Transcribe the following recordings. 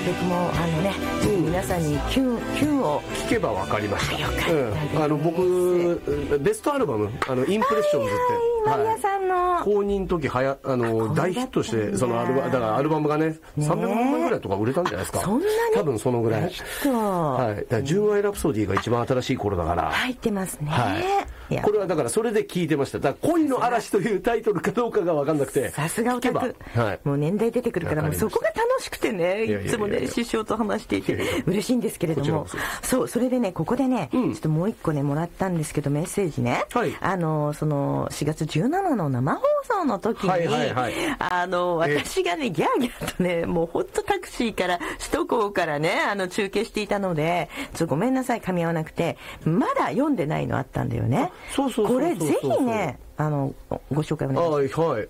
僕も皆さんにキュンを聞けば分かりました。 よかったです。 僕ベストアルバムインプレッションズって、 マリアさんの公認の時大ヒットして、そのだからアルバムがね300万枚ぐらいとか売れたんじゃないですか。 そんなに多分そのぐらい。はい。だから純愛ラプソディが一番新しい頃だから入ってますね。 はい。これはだからそれで聞いてました。だから恋の嵐というタイトルかどうかが分かんなくて。 さすがオタク。 はい。 もう年代出てくるからもうそこが楽しくてね、いつもね師匠と話していて嬉しいんですけれども、それでねここでねちょっともう一個ねもらったんですけど、メッセージね。その4月17の生放送の時に私がねギャーギャーとねもうほんとタクシーから首都高からね中継していたのでちょっとごめんなさい噛み合わなくて、まだ読んでないのあったんだよね。これぜひねご紹介お願いします。 はい。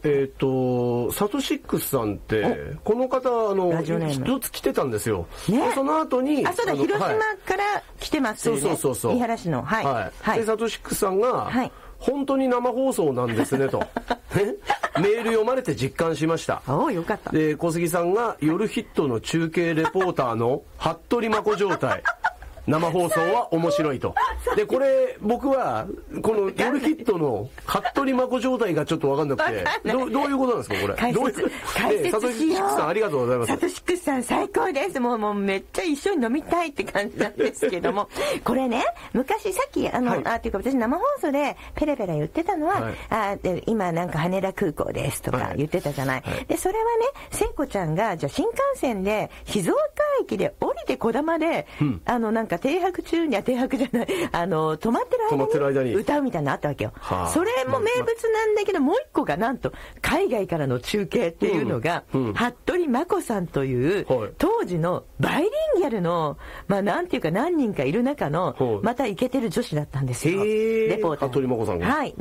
サトシックスさんってこの方一つ来てたんですよ。その後にそうだ、広島から来てますよね。 そう三原市のでサトシックスさんが本当に生放送なんですねとメール読まれて実感しました。 よかった。 で小杉さんが夜ヒットの中継レポーターの服部真子状態生放送は面白いと。でこれ僕はこの夜ヒットの服部真子状態がちょっと分かんなくてどういうことなんですかこれ。 解説しよう。 サトシックスさんありがとうございます。 サトシックスさん最高です。もうめっちゃ一緒に飲みたいって感じなんですけどもこれね昔さっきっていうか私生放送でペラペラ言ってたのは、今なんか羽田空港ですとか言ってたじゃない。でそれはね聖子ちゃんがじゃあ新幹線で静岡駅で降りてこだまでなんか停泊中には停泊じゃない止まってる間に歌うみたいなのあったわけよ。それも名物なんだけどもう一個がなんと海外からの中継っていうのが服部真子さんという当時のバイリンガルのなんていうか何人かいる中のまたイケてる女子だったんですよ。レポーター服部真子さんが。 はい。